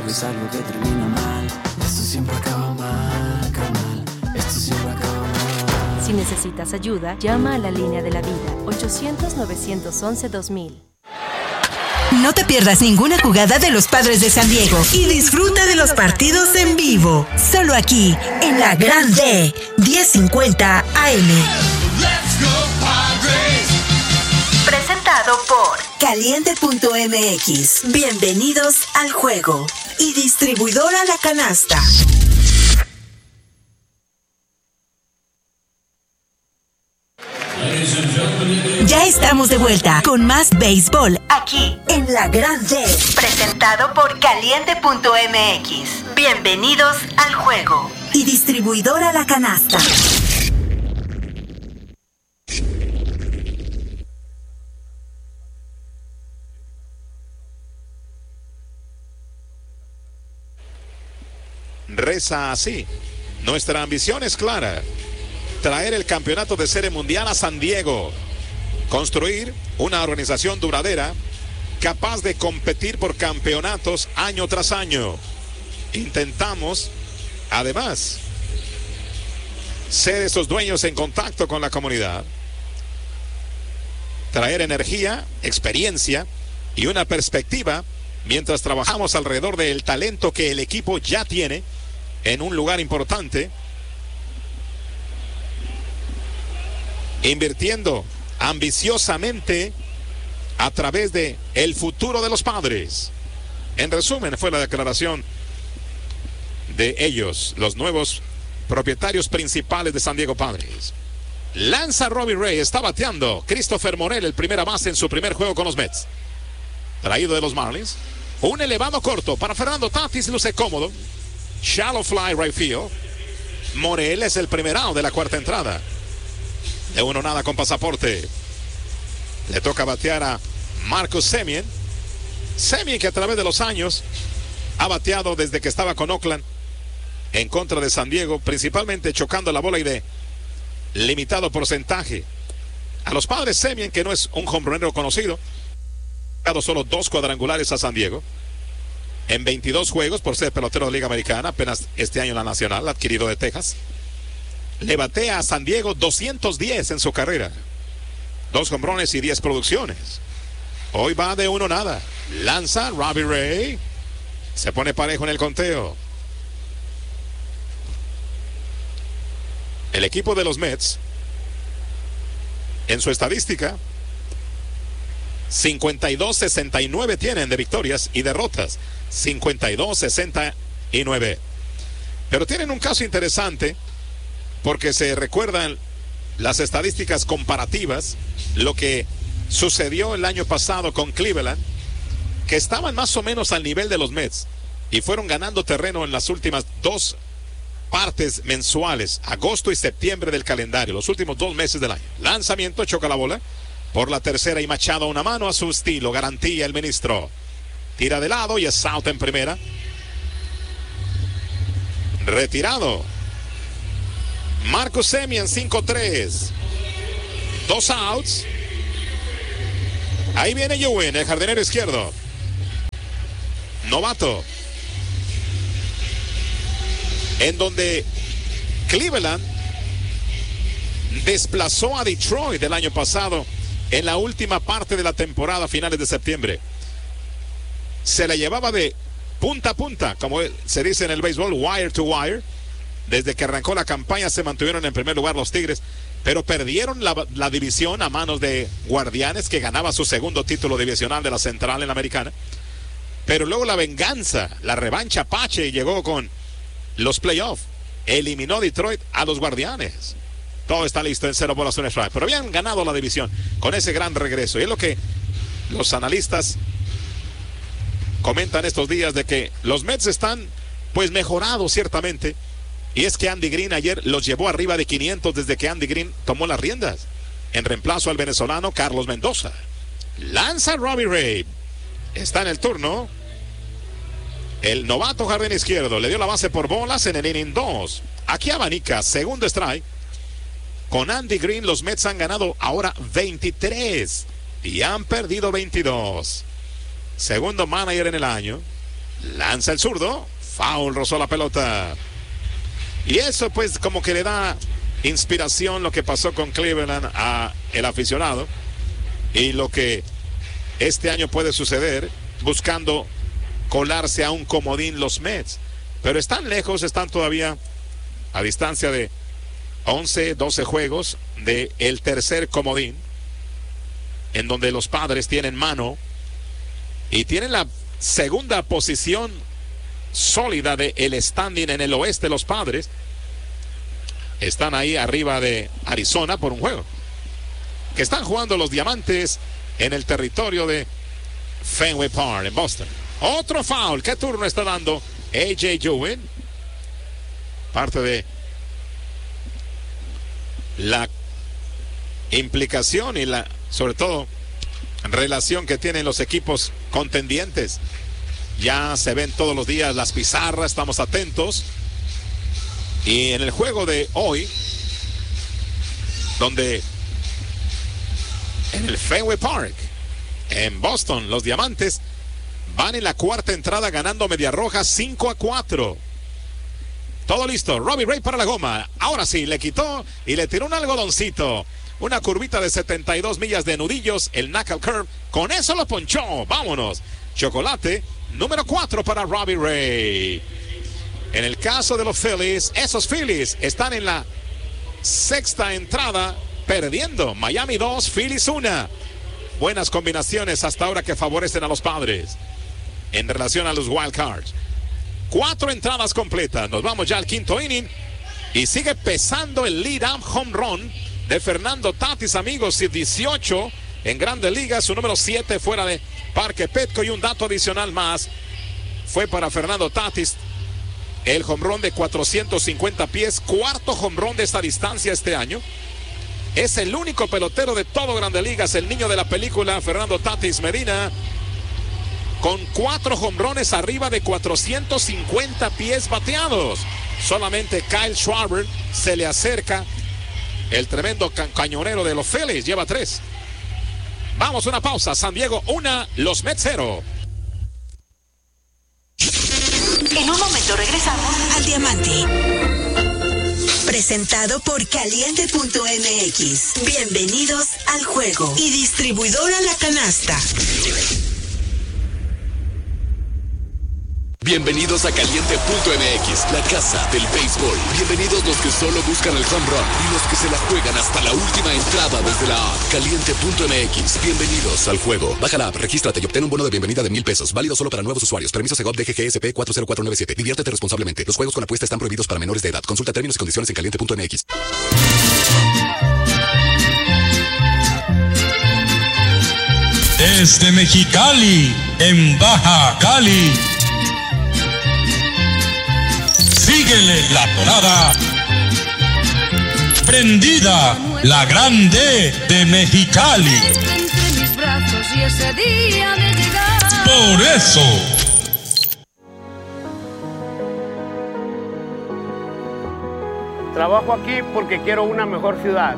es algo que termina mal. Esto siempre acaba mal, carnal. Esto siempre acaba mal. Si necesitas ayuda, llama a la línea de la vida, 800-911-2000. No te pierdas ninguna jugada de los Padres de San Diego y disfruta de los partidos en vivo. Solo aquí, en la Grande, 1050 AM. Presentado por Caliente.mx. Bienvenidos al juego. Y distribuidora La Canasta. Ya estamos de vuelta con más béisbol aquí en La Grande. Presentado por Caliente.mx. Bienvenidos al juego. Y distribuidora La Canasta. Reza así: nuestra ambición es clara, traer el campeonato de Serie Mundial a San Diego, construir una organización duradera capaz de competir por campeonatos año tras año. Intentamos, además, ser esos dueños en contacto con la comunidad, traer energía, experiencia y una perspectiva mientras trabajamos alrededor del talento que el equipo ya tiene en un lugar importante, invirtiendo ambiciosamente a través de el futuro de los Padres. En resumen, fue la declaración de ellos, los nuevos propietarios principales de San Diego Padres. Lanza Robbie Ray, está bateando Christopher Morel, el primera base en su primer juego con los Mets. Traído de los Marlins. Un elevado corto para Fernando Tatis, luce cómodo. Shallow fly right field. Morel es el primer out de la cuarta entrada. De 1-0 con pasaporte. Le toca batear a Marcus Semien. Semien, que a través de los años ha bateado desde que estaba con Oakland en contra de San Diego, principalmente chocando la bola y de limitado porcentaje. A los Padres, Semien, que no es un hombronero conocido, ha dado solo 2 cuadrangulares a San Diego en 22 juegos por ser pelotero de Liga Americana, apenas este año en la Nacional, adquirido de Texas. Le batea a San Diego 210 en su carrera, 2 jonrones y 10 producciones. Hoy va de 1-0. Lanza Robbie Ray, se pone parejo en el conteo. El equipo de los Mets, en su estadística, 52-69 tienen de victorias y derrotas. 52-69. Pero tienen un caso interesante porque se recuerdan las estadísticas comparativas, lo que sucedió el año pasado con Cleveland, que estaban más o menos al nivel de los Mets y fueron ganando terreno en las últimas 2 partes mensuales, agosto y septiembre del calendario, los últimos 2 meses del año. Lanzamiento, choca la bola por la tercera y Machado una mano a su estilo, garantía el ministro. Tira de lado y es out en primera. Retirado Marcus Semien, 5-3. 2 outs. Ahí viene Ewing, el jardinero izquierdo. Novato. En donde Cleveland desplazó a Detroit el año pasado en la última parte de la temporada, finales de septiembre. Se la llevaba de punta a punta, como se dice en el béisbol, wire to wire. Desde que arrancó la campaña se mantuvieron en primer lugar los Tigres, pero perdieron la división a manos de Guardianes, que ganaba su segundo título divisional de la Central en la Americana. Pero luego la venganza, la revancha Apache llegó con los playoffs. Eliminó Detroit a los Guardianes. Todo está listo en 0 bolas 1 strike. Pero habían ganado la división con ese gran regreso. Y es lo que los analistas comentan estos días, de que los Mets están pues mejorados ciertamente. Y es que Andy Green ayer los llevó arriba de 500 desde que Andy Green tomó las riendas, en reemplazo al venezolano Carlos Mendoza. Lanza Robbie Ray. Está en el turno el novato jardín izquierdo. Le dio la base por bolas en el inning 2. Aquí abanica, segundo strike. Con Andy Green los Mets han ganado ahora 23 y han perdido 22. Segundo manager en el año. Lanza el zurdo. Foul, rozó la pelota. Y eso pues como que le da inspiración lo que pasó con Cleveland a el aficionado. Y lo que este año puede suceder buscando colarse a un comodín los Mets. Pero están lejos, están todavía a distancia de 11, 12 juegos del tercer comodín, en donde los Padres tienen mano y tienen la segunda posición sólida del standing en el oeste. Los Padres están ahí arriba de Arizona por un juego. Que están jugando los Diamantes en el territorio de Fenway Park en Boston. Otro foul. ¿Qué turno está dando A.J. Ewing? Parte de la implicación y la, sobre todo, relación que tienen los equipos contendientes. Ya se ven todos los días las pizarras, estamos atentos. Y en el juego de hoy, donde en el Fenway Park, en Boston, los Diamantes van en la cuarta entrada ganando Media Roja 5-4. Todo listo, Robbie Ray para la goma. Ahora sí, le quitó y le tiró un algodoncito. Una curvita de 72 millas de nudillos, el knuckle curve. Con eso lo ponchó. Vámonos. Chocolate número 4 para Robbie Ray. En el caso de los Phillies, esos Phillies están en la sexta entrada perdiendo. Miami 2, Phillies 1. Buenas combinaciones hasta ahora que favorecen a los Padres en relación a los Wild Cards. 4 entradas completas. Nos vamos ya al quinto inning y sigue pesando el lead-up home run de Fernando Tatis, amigos. 18 en Grandes Ligas, su número 7 fuera de Parque Petco. Y un dato adicional más fue para Fernando Tatis el home run de 450 pies, cuarto home run de esta distancia este año. Es el único pelotero de todo Grandes Ligas, el niño de la película, Fernando Tatis Medina, con 4 home runs arriba de 450 pies bateados. Solamente Kyle Schwarber se le acerca. El tremendo cañonero de los Phillies lleva 3. Vamos a una pausa. San Diego 1, los Mets 0. En un momento regresamos al Diamante. Presentado por Caliente.mx. Bienvenidos al juego. Y distribuidora La Canasta. Bienvenidos a Caliente.mx, la casa del béisbol. Bienvenidos los que solo buscan el home run y los que se la juegan hasta la última entrada desde la app. Caliente.mx, bienvenidos al juego. Baja la app, regístrate y obtén un bono de bienvenida de $1,000. Válido solo para nuevos usuarios. Permiso Segov DGGSP 40497. Diviértete responsablemente. Los juegos con apuesta están prohibidos para menores de edad. Consulta términos y condiciones en Caliente.mx. Desde Mexicali, en Baja Cali. Síguele la tonada. Prendida, la grande de Mexicali. Por eso. Trabajo aquí porque quiero una mejor ciudad.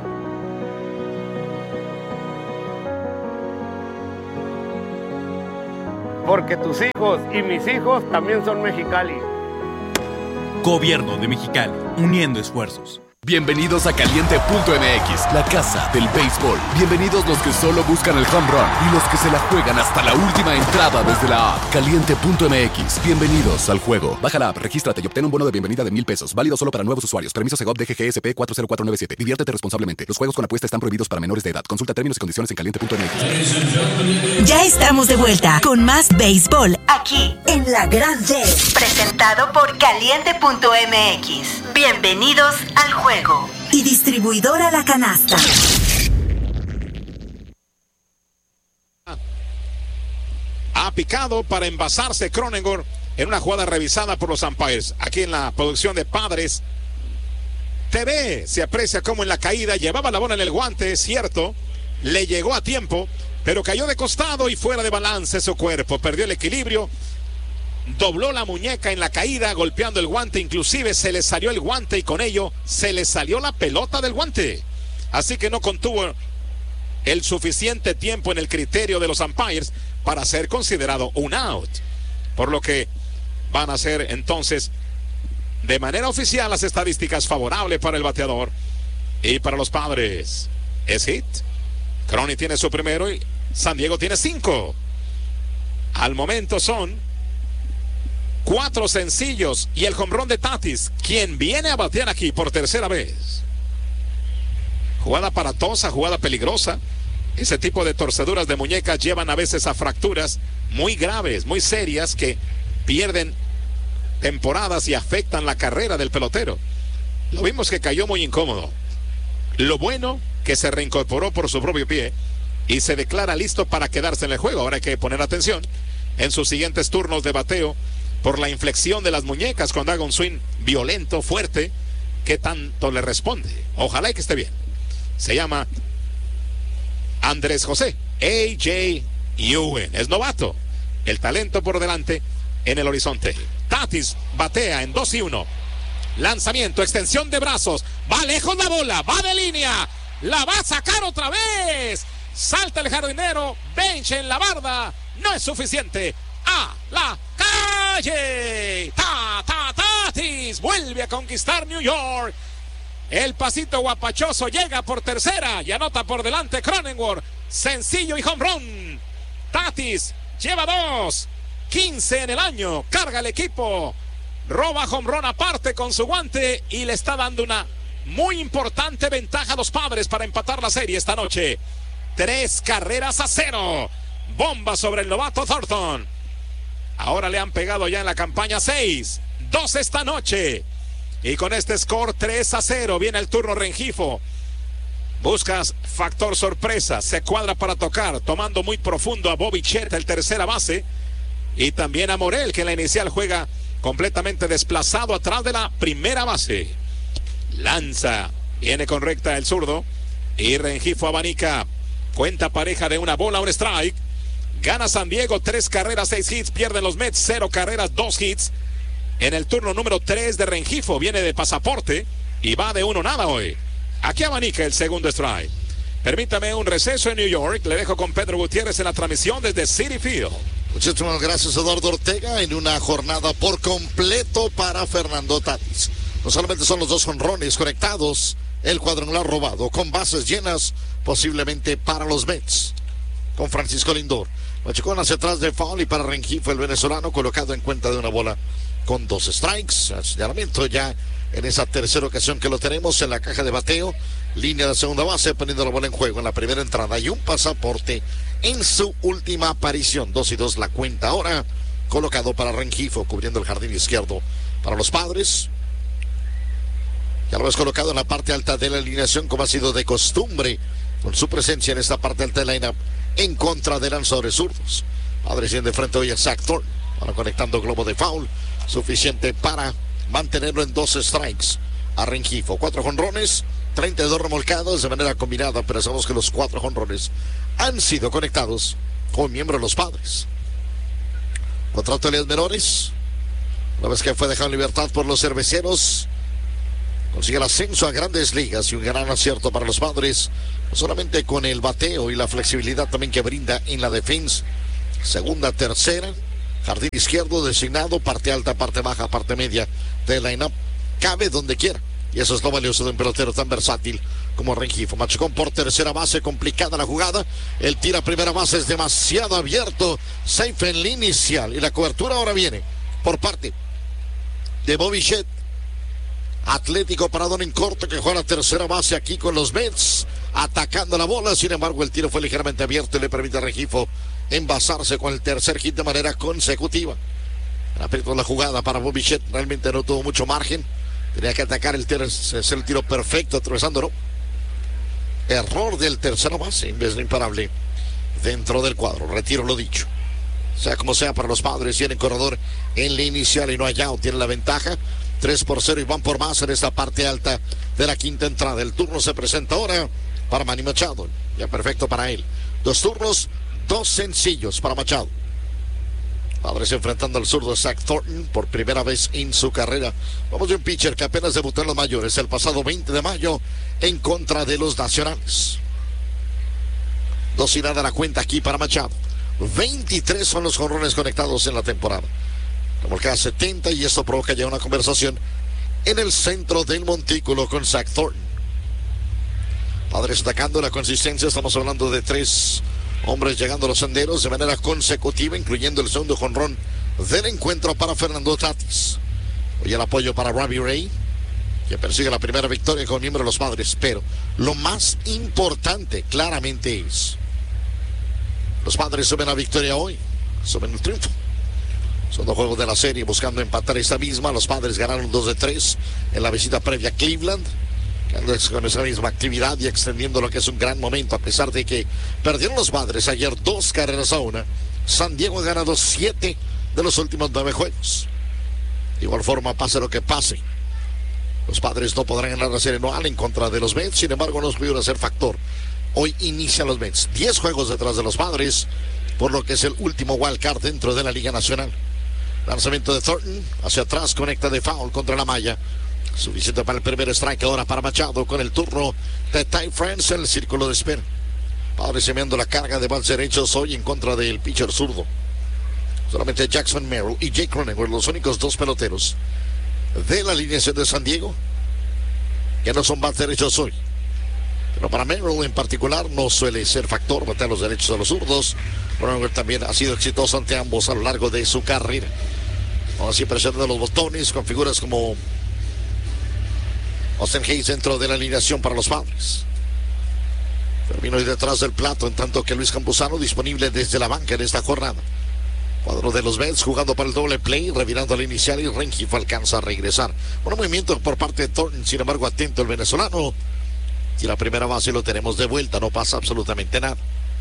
Porque tus hijos y mis hijos también son Mexicali. Gobierno de Mexicali, uniendo esfuerzos. Bienvenidos a Caliente.mx, la casa del béisbol. Bienvenidos los que solo buscan el home run y los que se la juegan hasta la última entrada desde la app. Caliente.mx, bienvenidos al juego. Baja la app, regístrate y obtén un bono de bienvenida de $1,000. Válido solo para nuevos usuarios. Permiso Segov DGGSP 40497. Diviértete responsablemente. Los juegos con apuesta están prohibidos para menores de edad. Consulta términos y condiciones en Caliente.mx. Ya estamos de vuelta con más béisbol aquí en La Gran D. Presentado por Caliente.mx. Bienvenidos al juego. Y distribuidora La Canasta. Ha picado para envasarse Cronenworth en una jugada revisada por los umpires. Aquí en la producción de Padres TV se aprecia cómo en la caída llevaba la bola en el guante, es cierto, le llegó a tiempo, pero cayó de costado y fuera de balance su cuerpo, perdió el equilibrio. Dobló la muñeca en la caída, golpeando el guante, inclusive se le salió el guante y con ello se le salió la pelota del guante. Así que no contuvo el suficiente tiempo en el criterio de los umpires para ser considerado un out. Por lo que van a ser entonces de manera oficial las estadísticas favorables para el bateador y para los Padres. Es hit. Crony tiene su primero y San Diego tiene 5. Al momento son 4 sencillos y el jonrón de Tatis, quien viene a batear aquí por tercera vez. Jugada aparatosa, jugada peligrosa. Ese tipo de torceduras de muñecas llevan a veces a fracturas muy graves, muy serias, que pierden temporadas y afectan la carrera del pelotero. Lo vimos que cayó muy incómodo. Lo bueno que se reincorporó por su propio pie y se declara listo para quedarse en el juego. Ahora hay que poner atención en sus siguientes turnos de bateo por la inflexión de las muñecas cuando haga un swing violento, fuerte, que tanto le responde. Ojalá y que esté bien. Se llama Andrés José A.J. Ewen. Es novato. El talento por delante en el horizonte. Tatis batea en 2-1. Lanzamiento, extensión de brazos. Va lejos la bola, va de línea. La va a sacar otra vez. Salta el jardinero. Bench en la barda. No es suficiente. A la calle. Tatis vuelve a conquistar New York. El pasito guapachoso llega por tercera y anota por delante Cronenworth. Sencillo y home run. Tatis lleva 2. 15 en el año. Carga el equipo. Roba home run aparte con su guante y le está dando una muy importante ventaja a los Padres para empatar la serie esta noche. 3-0. Bomba sobre el novato Thornton. Ahora le han pegado ya en la campaña 6. 2 esta noche. Y con este score 3-0 viene el turno Rengifo. Buscas factor sorpresa. Se cuadra para tocar, tomando muy profundo a Bobby Chet, el tercera base. Y también a Morel, que en la inicial juega completamente desplazado atrás de la primera base. Lanza. Viene con recta el zurdo. Y Rengifo abanica. Cuenta pareja de una bola, un strike. Gana San Diego, 3 carreras, 6 hits. Pierden los Mets, 0 carreras, 2 hits. En el turno número 3 de Rengifo, viene de pasaporte y va de 1-0 hoy. Aquí abanica el segundo strike. Permítame un receso en New York. Le dejo con Pedro Gutiérrez en la transmisión desde Citi Field. Muchísimas gracias, Eduardo Ortega, en una jornada por completo para Fernando Tatis. No solamente son los 2 jonrones conectados, el cuadrangular robado, con bases llenas, posiblemente para los Mets. Con Francisco Lindor. Machicón hacia atrás de foul y para Rengifo, el venezolano, colocado en cuenta de una bola con 2 strikes. Señalamiento ya en esa tercera ocasión que lo tenemos en la caja de bateo. Línea de segunda base, poniendo la bola en juego en la primera entrada y un pasaporte en su última aparición. 2-2 la cuenta ahora, colocado para Rengifo, cubriendo el jardín izquierdo para los Padres. Ya lo ves colocado en la parte alta de la alineación, como ha sido de costumbre, con su presencia en esta parte alta de la lineup en contra de lanzadores zurdos. Padres viene de frente hoy a Zach Thornton, ahora conectando globo de foul, suficiente para mantenerlo en 2 strikes a Rengifo. 4 jonrones, 32 remolcados de manera combinada, pero sabemos que los 4 jonrones han sido conectados con miembros de los Padres. Contrato de ligas menores, una vez que fue dejado en libertad por los cerveceros, consigue el ascenso a grandes ligas y un gran acierto para los Padres, no solamente con el bateo y la flexibilidad también que brinda en la defensa. Segunda, tercera, jardín izquierdo designado, parte alta, parte baja, parte media de line-up, cabe donde quiera. Y eso es lo valioso de un pelotero tan versátil como Rengifo. Machucón por tercera base, complicada la jugada. El tira a primera base es demasiado abierto. Safe en la inicial. Y la cobertura ahora viene por parte de Bobby Chet. Atlético parador en corto que juega la tercera base aquí con los Mets. Atacando la bola. Sin embargo, el tiro fue ligeramente abierto y le permite a Rengifo envasarse con el tercer hit de manera consecutiva. El aprieto de la jugada para Bobby Chet realmente no tuvo mucho margen. Tenía que atacar el tiro, es el tiro perfecto, atravesándolo. Error del tercero base, en vez de imparable dentro del cuadro. Retiro lo dicho. Sea como sea para los Padres, tienen corredor en la inicial y no hay out. Tienen la ventaja, 3-0 y van por más en esta parte alta de la quinta entrada. El turno se presenta ahora para Manny Machado. Ya perfecto para él. 2 turnos, 2 sencillos para Machado. Padres enfrentando al zurdo Zach Thornton por primera vez en su carrera. Vamos de un pitcher que apenas debutó en los mayores el pasado 20 de mayo en contra de los Nacionales. 2-0 la cuenta aquí para Machado. 23 son los jonrones conectados en la temporada. remolcada 70 y esto provoca ya una conversación en el centro del montículo con Zach Thornton. Padres atacando la consistencia, estamos hablando de 3 hombres llegando a los senderos de manera consecutiva, incluyendo el segundo jonrón del encuentro para Fernando Tatis. Hoy el apoyo para Robbie Ray, que persigue la primera victoria como miembro de los Padres, pero lo más importante claramente es: los Padres suben la victoria hoy, suben el triunfo. Son 2 juegos de la serie buscando empatar esta misma. Los Padres ganaron 2-3 en la visita previa a Cleveland, con esa misma actividad y extendiendo lo que es un gran momento, a pesar de que perdieron los Padres ayer 2-1. San Diego ha ganado 7 de los últimos 9 juegos. De igual forma, pase lo que pase, los Padres no podrán ganar la serie anual en contra de los Mets. Sin embargo, no pudieron ser factor. Hoy inician los Mets, 10 juegos detrás de los Padres, por lo que es el último wild card dentro de la Liga Nacional. Lanzamiento de Thornton hacia atrás, conecta de foul contra la malla. Suficiente para el primer strike ahora para Machado, con el turno de Ty France en el círculo de espera. Padres enviando la carga de bats derechos hoy en contra del pitcher zurdo. Solamente Jackson Merrill y Jake Cronenworth, los únicos 2 peloteros de la alineación de San Diego que no son bats derechos hoy. Pero para Merrill en particular no suele ser factor batear los derechos a los zurdos. Cronenworth también ha sido exitoso ante ambos a lo largo de su carrera. Así presionando los botones con figuras como Austin Hayes dentro de la alineación para los Padres. Termino ahí detrás del plato, en tanto que Luis Campuzano disponible desde la banca en esta jornada. Cuadro de los Mets jugando para el doble play, revirando al inicial y Rengifo alcanza a regresar. Un movimiento por parte de Thornton, sin embargo atento el venezolano. Y la primera base lo tenemos de vuelta, no pasa absolutamente nada.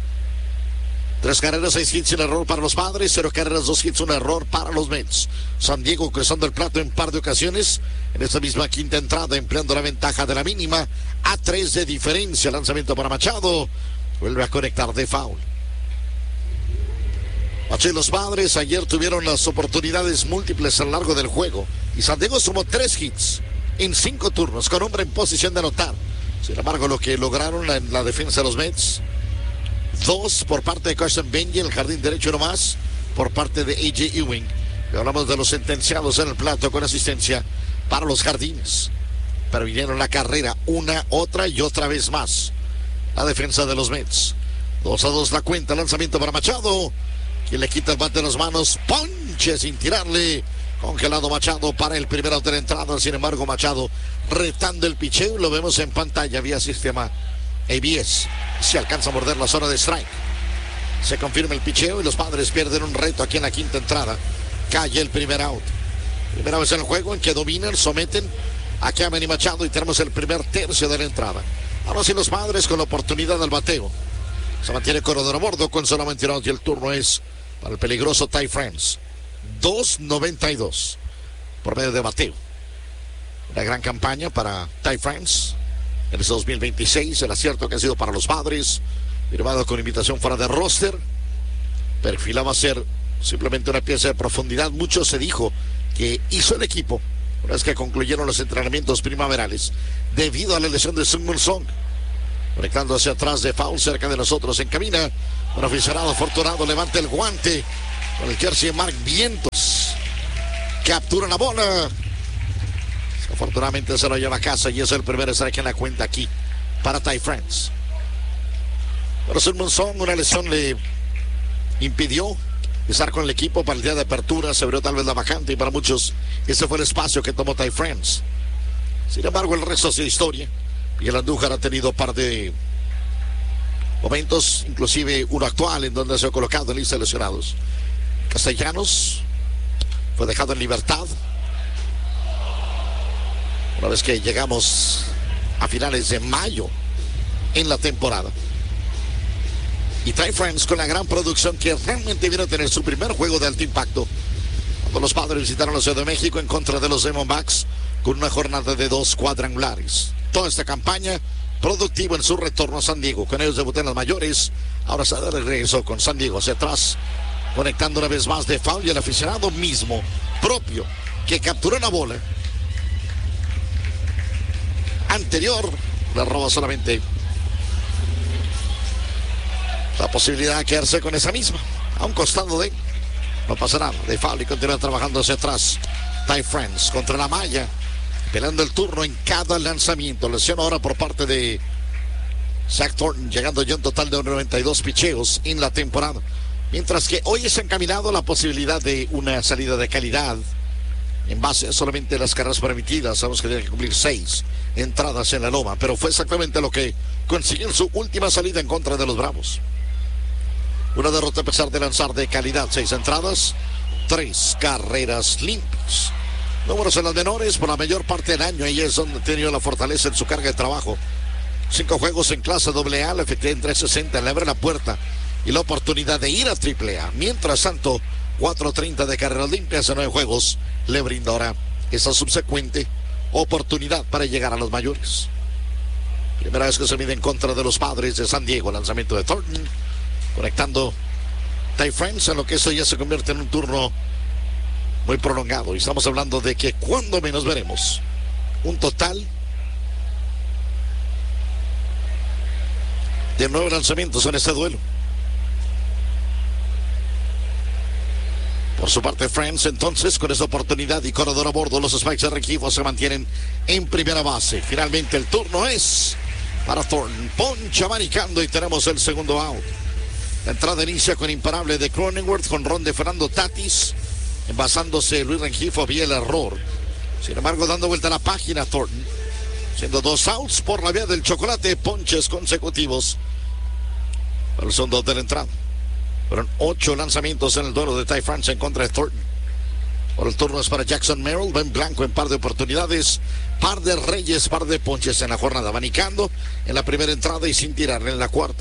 3 carreras, 6 hits sin error para los Padres, 0 carreras, 2 hits, un error para los Mets. San Diego cruzando el plato en par de ocasiones en esta misma quinta entrada, empleando la ventaja de la mínima a 3 de diferencia. Lanzamiento para Machado, vuelve a conectar de foul. Machado y los Padres ayer tuvieron las oportunidades múltiples a lo largo del juego y San Diego sumó 3 hits en 5 turnos con hombre en posición de anotar. Sin embargo, lo que lograron en la defensa de los Mets, 2 por parte de Carson Benji, el jardín derecho nomás, por parte de A.J. Ewing. Y hablamos de los sentenciados en el plato con asistencia para los jardines. Pero vinieron la carrera una, otra y otra vez más. La defensa de los Mets. 2-2 la cuenta, lanzamiento para Machado, quien le quita el bate de las manos, ponche sin tirarle. Congelado Machado para el primer out de la entrada. Sin embargo, Machado retando el picheo. Lo vemos en pantalla vía sistema ABS. Se alcanza a morder la zona de strike. Se confirma el picheo y los Padres pierden un reto aquí en la quinta entrada. Cae el primer out. Primera vez en el juego en que dominan, someten a Cameron y Machado y tenemos el primer tercio de la entrada. Ahora sí los Padres con la oportunidad del bateo. Se mantiene corredor a bordo con solamente un out y el turno es para el peligroso Ty France. 2.92 por medio de bateo. Una gran campaña para Ty France en este 2026. El acierto que ha sido para los Padres, firmado con invitación fuera de roster. Perfilaba ser simplemente una pieza de profundidad. Mucho se dijo que hizo el equipo una vez que concluyeron los entrenamientos primaverales debido a la lesión de Seung-Min Song. Conectando hacia atrás de foul cerca de nosotros en cabina. Un aficionado afortunado levanta el guante con el jersey de Mark Vientos. Captura la bola. Afortunadamente se lo lleva a casa y es el primer strike en la cuenta aquí para Ty France. Pero Seung-Min Song, una lesión le impidió estar con el equipo para el día de apertura. Se abrió tal vez la vacante y para muchos ese fue el espacio que tomó Ty France. Sin embargo, el resto es historia. Miguel Andújar ha tenido un par de momentos, inclusive uno actual en donde se ha colocado en lista de lesionados. Castellanos fue dejado en libertad una vez que llegamos a finales de mayo en la temporada. Y Ty France con la gran producción que realmente viene a tener su primer juego de alto impacto cuando los Padres visitaron la Ciudad de México en contra de los Diamondbacks con una jornada de 2 cuadrangulares. Toda esta campaña productiva en su retorno a San Diego. Con ellos debutó en las mayores. Ahora se da de regreso con San Diego hacia atrás, conectando una vez más de foul y el aficionado mismo propio que capturó una bola anterior le roba solamente la posibilidad de quedarse con esa misma a un costado de No pasa nada. De foul y continúa trabajando hacia atrás. Ty France contra la malla. Peleando el turno en cada lanzamiento. Lesión ahora por parte de Zach Thornton, llegando ya un total de 92 picheos en la temporada. Mientras que hoy es encaminado la posibilidad de una salida de calidad en base solamente a las carreras permitidas. Sabemos que tiene que cumplir 6 entradas en la loma, pero fue exactamente lo que consiguió en su última salida en contra de los Bravos. Una derrota a pesar de lanzar de calidad. 6 entradas, 3 carreras limpias. Números en las menores por la mayor parte del año. Ahí es donde ha tenido la fortaleza en su carga de trabajo. 5 juegos en clase AA, la efectividad en 360, le abre la puerta y la oportunidad de ir a AAA. Mientras tanto, 4.30 de carreras limpias en 9 juegos le brinda ahora esa subsecuente oportunidad para llegar a los mayores. Primera vez que se mide en contra de los Padres de San Diego. Lanzamiento de Thornton, conectando Ty France, en lo que eso ya se convierte en un turno muy prolongado. Y estamos hablando de que cuando menos veremos un total de 9 lanzamientos en este duelo. Por su parte, France, entonces, con esa oportunidad y corredor a bordo, los Spikes de Rengifo se mantienen en primera base. Finalmente el turno es para Thornton. Poncha maricando y tenemos el segundo out. La entrada inicia con imparable de Cronenworth, con ron de Fernando Tatis. Envasándose Luis Rengifo, había el error. Sin embargo, dando vuelta a la página, Thornton. Siendo 2 outs por la vía del chocolate, ponches consecutivos para el segundo de la entrada. Fueron 8 lanzamientos en el duelo de Ty France en contra de Thornton. Por el turno es para Jackson Merrill, va en blanco en par de oportunidades, par de reyes, par de ponches en la jornada, abanicando en la primera entrada y sin tirarle en la cuarta.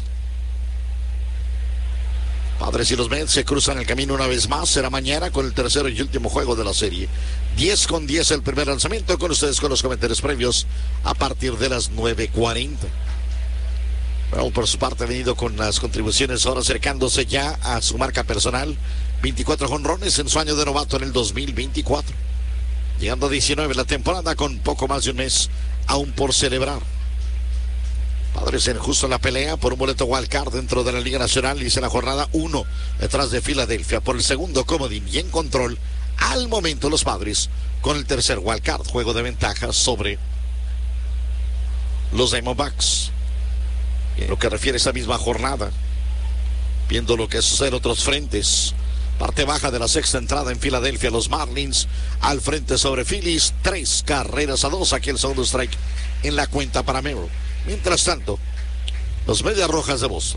Padres y los Mets se cruzan el camino una vez más. Será mañana con el tercero y último juego de la serie. 10-10 el primer lanzamiento. Con ustedes con los comentarios previos a partir de las 9:40. Bueno, por su parte ha venido con las contribuciones ahora acercándose ya a su marca personal. 24 jonrones en su año de novato en el 2024. Llegando a 19 la temporada con poco más de un mes aún por celebrar. Padres en justo la pelea por un boleto wildcard dentro de la Liga Nacional. Dice la jornada 1 detrás de Filadelfia por el segundo comodín y en control al momento los Padres con el tercer wildcard. Juego de ventaja sobre los Diamondbacks. Y en lo que refiere a esa misma jornada, viendo lo que sucede en otros frentes, parte baja de la sexta entrada en Filadelfia, los Marlins al frente sobre Phillies, 3-2. Aquí el segundo strike en la cuenta para Merrill. Mientras tanto, los Medias Rojas de Boston,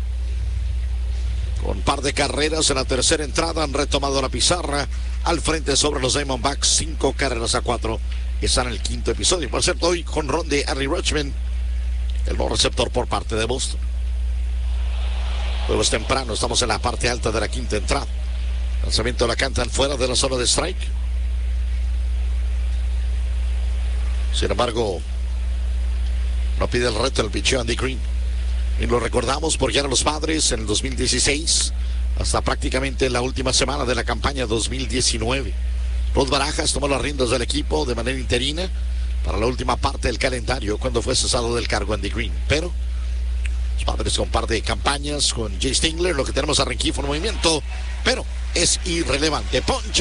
con un par de carreras en la tercera entrada, han retomado la pizarra al frente sobre los Diamondbacks, 5-4. Están en el quinto episodio. Por cierto, hoy jonrón de Adley Rutschman, el nuevo receptor por parte de Boston. Juegos temprano, estamos en la parte alta de la quinta entrada. Lanzamiento la cantan fuera de la zona de strike. Sin embargo, no pide el reto el picheo Andy Green. Y lo recordamos porque eran los Padres en el 2016, hasta prácticamente la última semana de la campaña 2019. Rod Barajas tomó las riendas del equipo de manera interina para la última parte del calendario cuando fue cesado del cargo Andy Green. Pero los Padres con un par de campañas con Jay Stingler, lo que tenemos a Rengifo en movimiento, pero es irrelevante. Poncha